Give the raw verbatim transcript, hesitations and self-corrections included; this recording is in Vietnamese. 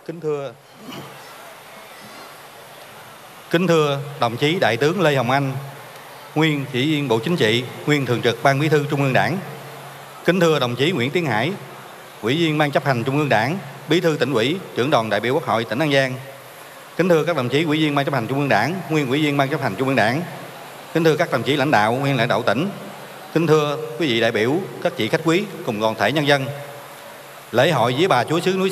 Kính thưa Kính thưa đồng chí Đại tướng Lê Hồng Anh, nguyên Ủy viên Bộ Chính trị, nguyên Thường trực Ban Bí thư Trung ương Đảng. Kính thưa đồng chí Nguyễn Tiến Hải, Ủy viên Ban Chấp hành Trung ương Đảng, Bí thư Tỉnh ủy, Trưởng đoàn đại biểu Quốc hội tỉnh An Giang. Kính thưa các đồng chí Ủy viên Ban Chấp hành Trung ương Đảng, nguyên Ủy viên Ban Chấp hành Trung ương Đảng. Kính thưa các đồng chí lãnh đạo, nguyên lãnh đạo tỉnh. Kính thưa quý vị đại biểu, các vị khách quý cùng toàn thể nhân dân. Lễ hội Vía Bà Chúa xứ núi